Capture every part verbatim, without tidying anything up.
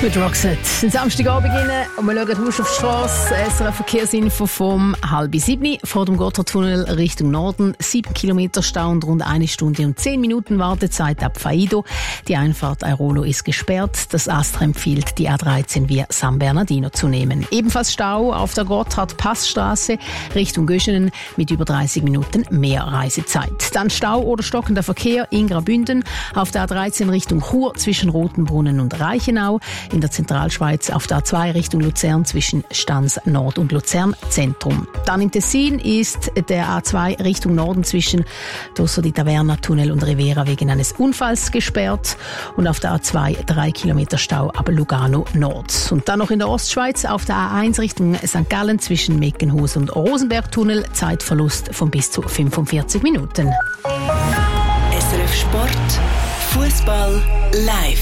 Mit Roxette. Den Samstagabend beginnen und wir schauen raus auf die Strasse. S R F-Verkehrsinfo vom halb sieben vor dem Gotthardtunnel Richtung Norden. Sieben Kilometer Stau und rund eine Stunde und zehn Minuten Wartezeit ab Faido. Die Einfahrt Airolo ist gesperrt. Das ASTRA empfiehlt, die A dreizehn via San Bernardino zu nehmen. Ebenfalls Stau auf der Gotthard-Passstraße Richtung Göschenen mit über dreißig Minuten mehr Reisezeit. Dann Stau oder stockender Verkehr in Graubünden auf der A dreizehn Richtung Chur zwischen Rotenbrunnen und Reichenau. In der Zentralschweiz auf der A zwei Richtung Luzern zwischen Stans Nord und Luzern Zentrum. Dann im Tessin ist der A zwei Richtung Norden zwischen Dosso di Taverna, Tunnel und Rivera wegen eines Unfalls gesperrt. Und auf der A zwei drei Kilometer Stau ab Lugano Nord. Und dann noch in der Ostschweiz auf der A eins Richtung Sankt Gallen zwischen Meckenhus und Rosenberg-Tunnel. Zeitverlust von bis zu fünfundvierzig Minuten. S R F Sport, Fußball live.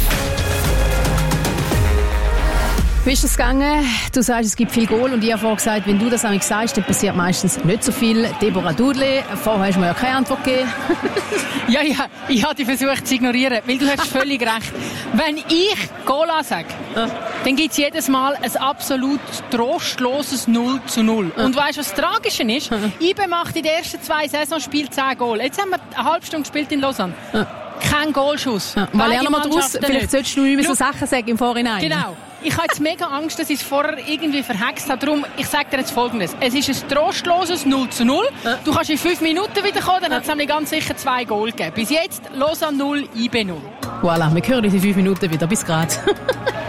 Wie ist das gegangen? Du sagst, es gibt viel Goal und ich habe vorhin gesagt, wenn du das einmal sagst, dann passiert meistens nicht so viel. Deborah Dudley, vorher hast du mir ja keine Antwort gegeben. ja, ja, ich habe dich versucht zu ignorieren, weil du hast völlig recht. Wenn ich Goal sage, ja. dann gibt es jedes Mal ein absolut trostloses null zu null. Ja. Und weißt du, was das Tragische ist? Ja. I B E macht in den ersten zwei Saisonspielen zehn Goal. Jetzt haben wir eine halbe Stunde gespielt in Lausanne. Ja. Kein Goalschuss. Ja. Mal lernen wir daraus. Vielleicht solltest du nicht mehr so Sachen sagen im Vorhinein. Genau. Ich habe jetzt mega Angst, dass ich es vorher irgendwie verhext habe. Darum, ich sage dir jetzt Folgendes. Es ist ein trostloses null zu null. Ja. Du kannst in fünf Minuten wiederkommen, dann ja. hat es nämlich ganz sicher zwei Goal gegeben. Bis jetzt Lausanne null, I B E null. Voilà, wir hören uns in fünf Minuten wieder. Bis gerade.